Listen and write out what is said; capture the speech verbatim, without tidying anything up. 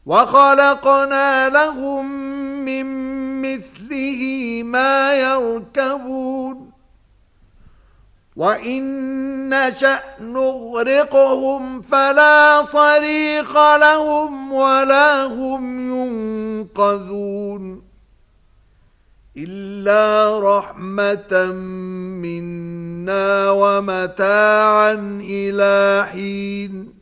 وخلقنا لهم من مثله ما يركبون وإن نشأ نغرقهم فلا صريخ لهم ولا هم ينقذون إلا رحمة منا ومتاعا إلى حين